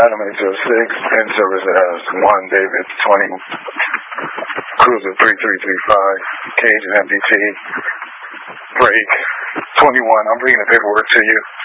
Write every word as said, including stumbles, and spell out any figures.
Adam eight zero six, in service it has one David twenty, Cruiser three three three five, Cage and M D T, break twenty-one. I'm bringing the paperwork to you.